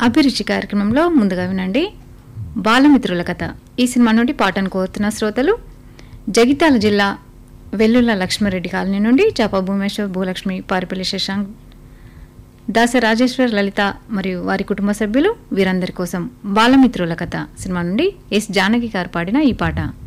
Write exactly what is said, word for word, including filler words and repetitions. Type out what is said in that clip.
అభిరుచి కార్యక్రమంలో ముందుగా వినండి బాలమిత్రుల కథ. ఈ సినిమా నుండి పాటను కోరుతున్న శ్రోతలు జగిత్యాల జిల్లా వెల్లుల లక్ష్మారెడ్డి కాలనీ నుండి చాప భూమేశ్వర్, భూలక్ష్మి, పారిపల్లి శశాంక్, దాస రాజేశ్వర్, లలిత మరియు వారి కుటుంబ సభ్యులు వీరందరి కోసం బాలమిత్రుల కథ సినిమా నుండి ఎస్ జానకి గారు పాడిన ఈ పాట.